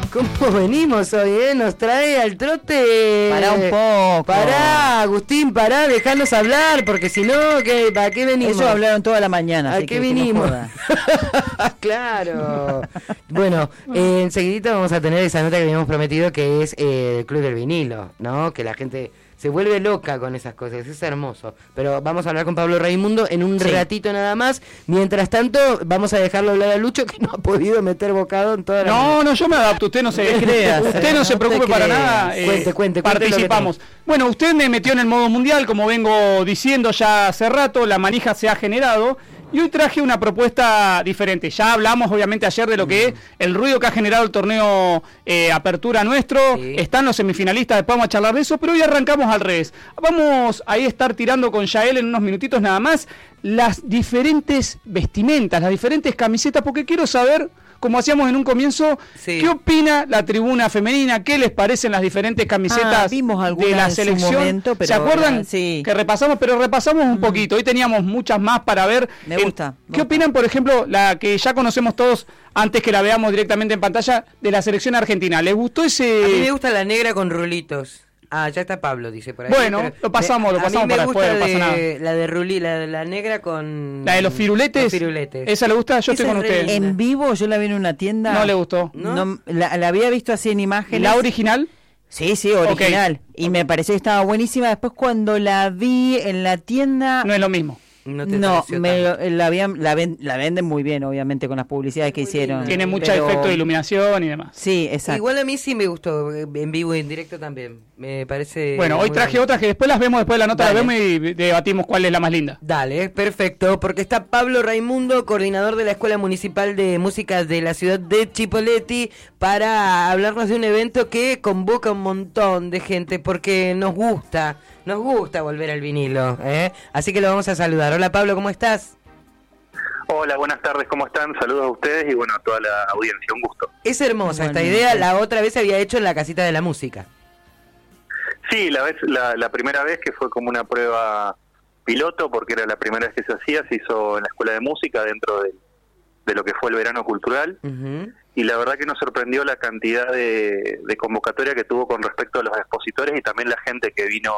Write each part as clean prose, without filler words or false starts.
¿Cómo venimos hoy, Nos trae al trote. Pará un poco. Pará, Agustín, pará, dejanos hablar, porque si no, ¿para qué venimos? Ellos hablaron toda la mañana. ¿A qué vinimos? Claro. Bueno, enseguidita vamos a tener esa nota que habíamos prometido, que es el Club del Vinilo, ¿no? Que la gente se vuelve loca con esas cosas, es hermoso. Pero vamos a hablar con Pablo Raimundo en un ratito nada más. Mientras tanto, vamos a dejarlo hablar a Lucho, que no ha podido meter bocado en toda la... No, yo me adapto, usted no se creas, usted no se preocupe para nada. Cuente participamos. Bueno, usted me metió en el modo mundial, como vengo diciendo ya hace rato, la manija se ha generado. Y hoy traje una propuesta diferente. Ya hablamos obviamente ayer de lo que es el ruido que ha generado el torneo Apertura nuestro. Sí. Están los semifinalistas, después vamos a charlar de eso, pero hoy arrancamos al revés. Vamos a estar tirando con Yael en unos minutitos nada más las diferentes vestimentas, las diferentes camisetas, porque quiero saber, como hacíamos en un comienzo, sí, ¿qué opina la tribuna femenina? ¿Qué les parecen las diferentes camisetas vimos de la en su selección? momento, pero ¿Se acuerdan sí, que repasamos? Pero repasamos un poquito. Hoy teníamos muchas más para ver. Me gusta. ¿Qué opinan, por ejemplo, la que ya conocemos todos antes que la veamos directamente en pantalla, de la selección argentina? ¿Les gustó ese...? A mí me gusta la negra con rulitos. Ah, ya está Pablo, dice por ahí. Bueno, pero lo pasamos para después, no pasa nada. La de Rulí, la negra con... ¿La de los firuletes? Los firuletes. ¿Esa le gusta? Yo estoy Esa con es re ustedes. linda. En vivo yo la vi en una tienda. No le gustó. ¿No? La había visto así en imágenes. ¿La original? Sí, original. Y me pareció que estaba buenísima. Después cuando la vi en la tienda... No es lo mismo. No, te pareció la venden muy bien, obviamente, con las publicidades que hicieron. Tiene mucho efecto de iluminación y demás. Sí, exacto. Igual a mí sí me gustó, en vivo y en directo también. Me parece... Bueno, hoy traje otras que después las vemos, después de la nota Dale. las vemos y debatimos cuál es la más linda. Dale, perfecto, porque está Pablo Raimundo, coordinador de la Escuela Municipal de Música de la ciudad de Chipoleti, para hablarnos de un evento que convoca un montón de gente, porque nos gusta volver al vinilo, ¿eh? Así que lo vamos a saludar. Hola Pablo, ¿cómo estás? Hola, buenas tardes, ¿cómo están? Saludos a ustedes y bueno, a toda la audiencia, un gusto. Es hermosa esta Bueno, idea, sí. la otra vez se había hecho en la Casita de la Música. Sí, la primera vez que fue como una prueba piloto, porque era la primera vez que se hizo en la Escuela de Música dentro de lo que fue el verano cultural. Uh-huh. Y la verdad que nos sorprendió la cantidad de convocatoria que tuvo con respecto a los expositores y también la gente que vino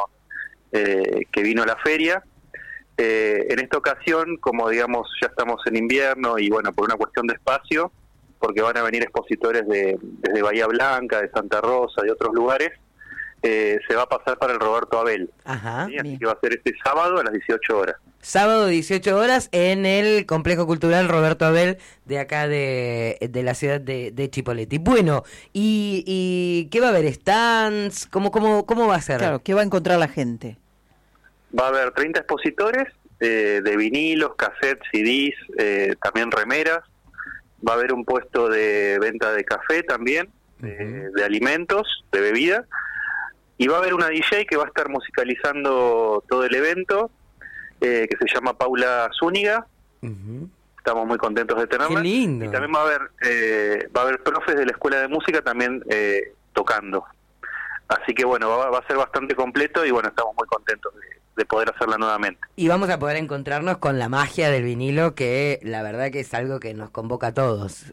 a la feria. En esta ocasión, como digamos ya estamos en invierno y bueno, por una cuestión de espacio, porque van a venir expositores desde Bahía Blanca, de Santa Rosa, de otros lugares, se va a pasar para el Roberto Abel. Ajá. ¿Sí? Así que va a ser este sábado a las 18 horas. Sábado 18 horas en el Complejo Cultural Roberto Abel de acá de la ciudad de Chipoleti. Bueno, ¿y qué va a haber? ¿Stands? ¿Cómo va a ser? Claro, ¿qué va a encontrar la gente? Va a haber 30 expositores de vinilos, cassettes, CDs, también remeras. Va a haber un puesto de venta de café también, de alimentos, de bebida. Y va a haber una DJ que va a estar musicalizando todo el evento, que se llama Paula Zúñiga. Uh-huh. Estamos muy contentos de tenerla. Qué lindo. Y también va a haber profes de la Escuela de Música también tocando. Así que bueno, va a ser bastante completo y bueno, estamos muy contentos de poder hacerla nuevamente. Y vamos a poder encontrarnos con la magia del vinilo, que la verdad que es algo que nos convoca a todos.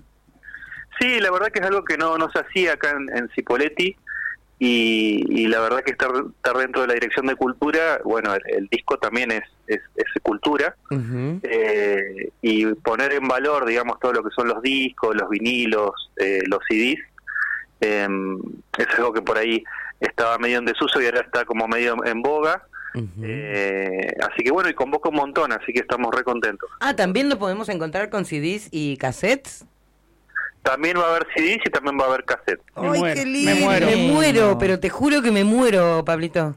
Sí, la verdad que es algo que no se hacía acá en Cipolletti. Y la verdad que estar dentro de la Dirección de Cultura, bueno, el disco también es cultura, Uh-huh. Y poner en valor, digamos, todo lo que son los discos, los vinilos, los CDs, es algo que por ahí estaba medio en desuso y ahora está como medio en boga. Uh-huh. Así que bueno, y convoca un montón, así que estamos re contentos. Ah, ¿también lo podemos encontrar con CDs y cassettes? También va a haber CDs y también va a haber cassette. Me ¡Ay, muero, qué me lindo! muero. Me muero, pero te juro que me muero, Pablito.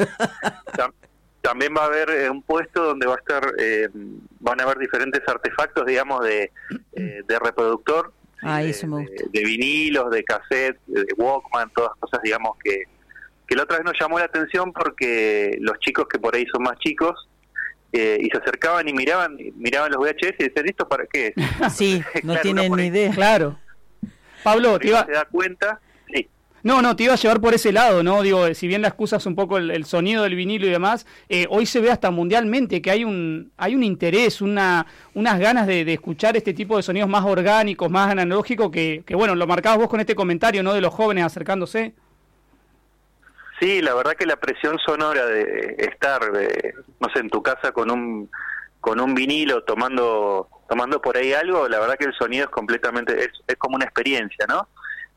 También va a haber un puesto donde va a estar, van a haber diferentes artefactos, digamos, de reproductor, ¿sí? Eso me gusta. de vinilos, de cassette, de Walkman, todas cosas, digamos, que la otra vez nos llamó la atención porque los chicos que por ahí son más chicos, y se acercaban y miraban los VHS y decían, ¿esto para qué es? Sí, no Claro, tienen uno por ni ahí- idea. Claro. Pablo, por ahí no se da cuenta, sí. No, te iba a llevar por ese lado, ¿no? Digo, si bien la excusa es un poco el sonido del vinilo y demás, hoy se ve hasta mundialmente que hay un interés, unas ganas de escuchar este tipo de sonidos más orgánicos, más analógicos, que bueno, lo marcabas vos con este comentario, ¿no? De los jóvenes acercándose. Sí, la verdad que la presión sonora de estar, no sé, en tu casa con un vinilo tomando por ahí algo, la verdad que el sonido es completamente, es como una experiencia, ¿no?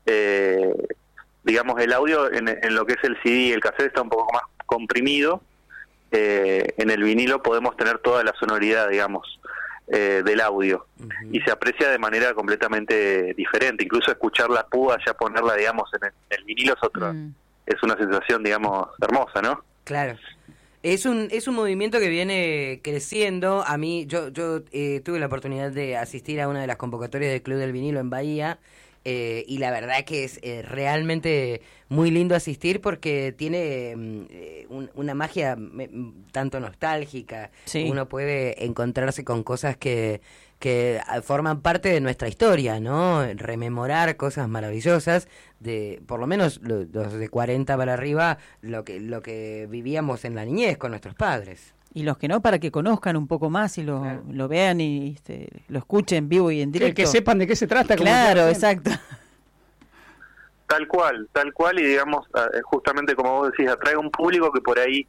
Digamos, el audio en lo que es el CD y el cassette está un poco más comprimido. En el vinilo podemos tener toda la sonoridad, digamos, del audio, y se aprecia de manera completamente diferente. Incluso escuchar la púa, ya ponerla, digamos, en el vinilo es otra, es una sensación, digamos, hermosa, ¿no? Claro. Es un movimiento que viene creciendo. A mí, yo tuve la oportunidad de asistir a una de las convocatorias del Club del Vinilo en Bahía, y la verdad que es realmente muy lindo asistir porque tiene una magia tanto nostálgica. Sí. Uno puede encontrarse con cosas que forman parte de nuestra historia, ¿no? Rememorar cosas maravillosas de, por lo menos los de 40 para arriba, lo que vivíamos en la niñez con nuestros padres. Y los que no, para que conozcan un poco más y lo vean y lo escuchen vivo y en directo. Que sepan de qué se trata. Claro, exacto. Tal cual, y digamos, justamente como vos decís, atrae un público que por ahí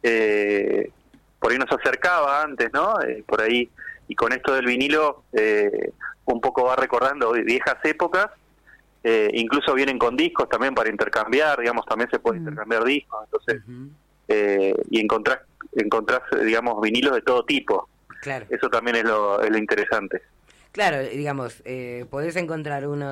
no se acercaba antes, ¿no? Por ahí, y con esto del vinilo un poco va recordando viejas épocas, incluso vienen con discos también para intercambiar, digamos, también se puede intercambiar discos, entonces, y encontrás, digamos, vinilos de todo tipo. Claro. Eso también es lo interesante. Claro, digamos, podés encontrar uno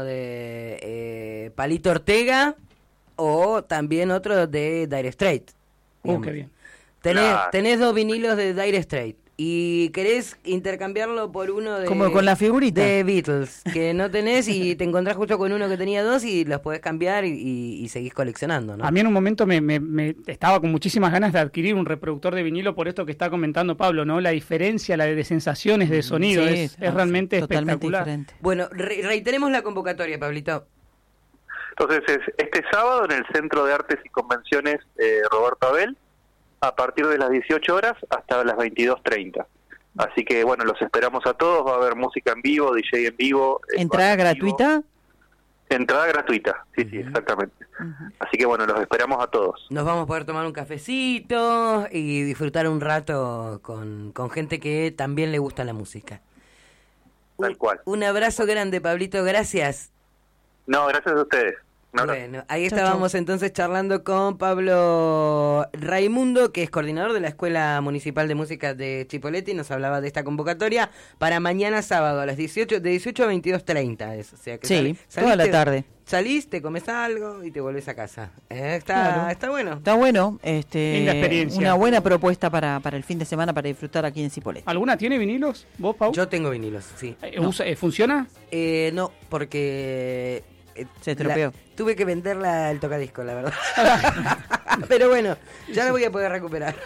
de Palito Ortega o también otro de Dire Straits. Qué bien. Tenés dos vinilos de Dire Straits y querés intercambiarlo por uno de... Como con la figurita. De Beatles, que no tenés y te encontrás justo con uno que tenía dos y los podés cambiar y seguís coleccionando, ¿no? A mí en un momento me estaba con muchísimas ganas de adquirir un reproductor de vinilo por esto que está comentando Pablo, ¿no? La diferencia, la de sensaciones de sonido, sí, es realmente totalmente espectacular. diferente. Bueno, reiteremos la convocatoria, Pablito. Entonces, este sábado en el Centro de Artes y Convenciones Roberto Abel, a partir de las 18 horas hasta las 22:30. Así que, bueno, los esperamos a todos. Va a haber música en vivo, DJ en vivo. ¿Entrada gratuita? Entrada gratuita, sí, exactamente. Así que, bueno, los esperamos a todos. Nos vamos a poder tomar un cafecito y disfrutar un rato con gente que también le gusta la música. Tal cual. Un abrazo grande, Pablito, gracias. No, gracias a ustedes. Bueno, ahí estábamos entonces charlando con Pablo Raimundo, que es coordinador de la Escuela Municipal de Música de Chipoleti, y nos hablaba de esta convocatoria para mañana sábado a las 18, de 18 a 22:30. O sea que sí, toda la tarde. Salís, te comes algo y te volvés a casa. Claro. Está bueno. Está bueno. Linda experiencia. Una buena propuesta para el fin de semana para disfrutar aquí en Cipolletti. ¿Alguna tiene vinilos? ¿Vos, Pau? Yo tengo vinilos, sí. ¿Funciona? No, porque... Se estropeó. Tuve que venderla el tocadisco, la verdad. Pero bueno, ya la voy a poder recuperar.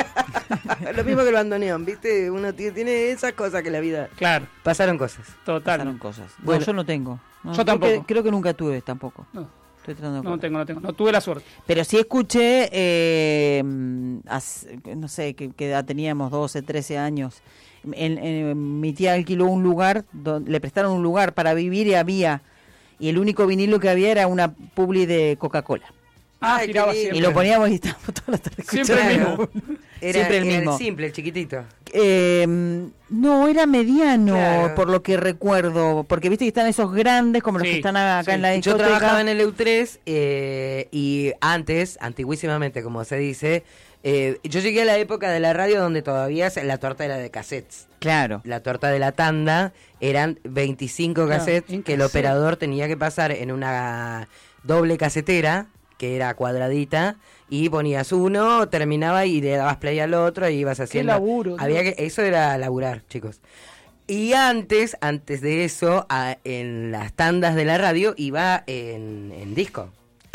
Lo mismo que el bandoneón, ¿viste? Uno tiene esas cosas que la vida... Claro. Pasaron cosas. Total. Pasaron cosas. Bueno, yo no tengo. No, yo tampoco. Creo que nunca tuve tampoco. No. Estoy tratando de No tengo. No tuve la suerte. Pero sí escuché, no sé, qué edad teníamos, 12, 13 años. Mi tía alquiló un lugar, le prestaron un lugar para vivir y el único vinilo que había era una publi de Coca-Cola. Ay, giraba qué lindo. siempre. Y lo poníamos y estábamos toda la tarde Siempre escuchando. el mismo. Siempre el mismo. el simple, el chiquitito. No, era mediano, Claro. por lo que recuerdo, porque viste que están esos grandes como los Sí, que están acá sí. en la Yo discoteca. trabajaba en el EU3 y antes, antiguísimamente como se dice, yo llegué a la época de la radio donde todavía la torta era de cassettes. Claro. La torta de la tanda eran 25 cassettes en que el cassette. operador tenía que pasar en una doble casetera que era cuadradita y ponías uno, terminaba y le dabas play al otro y ibas haciendo. laburo, Eso era laburar, chicos. Y antes de eso, en las tandas de la radio iba en disco.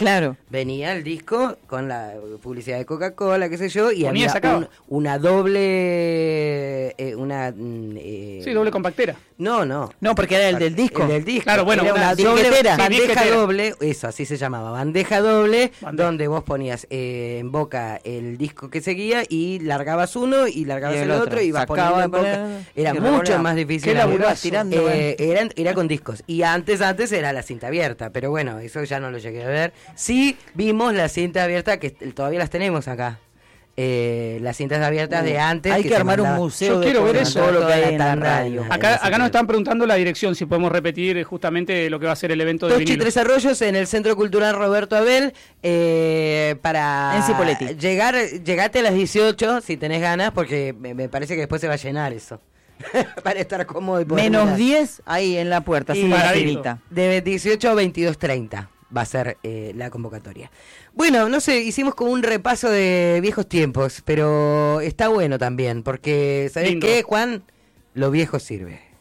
Claro. Venía el disco con la publicidad de Coca-Cola, qué sé yo, y Ponía y había sacaba. una doble... Sí, doble compactera. No. No, porque era el del disco. El del disco. Claro, bueno, Era una disquetera. doble, Sí, bandeja disquetera. doble, eso, así se llamaba, bandeja doble, Bandeja. donde vos ponías en boca el disco que seguía y largabas uno y largabas Y el el otro otro. y ibas Sacaba, poniendo en boca. Era y mucho revolaba. más difícil. Qué laburazo. Ibas Tirando, era con discos. Y antes era la cinta abierta, pero bueno, eso ya no lo llegué a ver. Sí vimos la cinta abierta, que todavía las tenemos acá. Las cintas abiertas de antes. Hay que se armar un mandaba- museo Yo de quiero ver todo eso. lo que hay en la Tanda radio. en Acá nos están preguntando la dirección, si podemos repetir justamente lo que va a ser el evento de Tochi vinilo. Tres Arroyos en el Centro Cultural Roberto Abel para En Cipolletti. llegate a las 18 si tenés ganas porque me parece que después se va a llenar eso para estar cómodo y poder Menos mirar. 10 ahí en la puerta, sin la paradito. filita. De 18 a 22:30 va a ser la convocatoria. Bueno, no sé, hicimos como un repaso de viejos tiempos, pero está bueno también porque ¿sabés Lindo. qué, Juan? Lo viejo sirve.